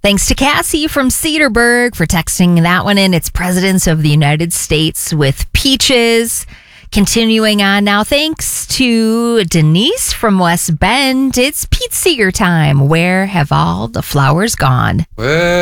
Thanks to Cassie from Cedarburg for texting that one in. It's Presidents of the United States with Peaches. Continuing on now, thanks to Denise from West Bend. It's Pete Seeger time. Where have all the flowers gone? Well,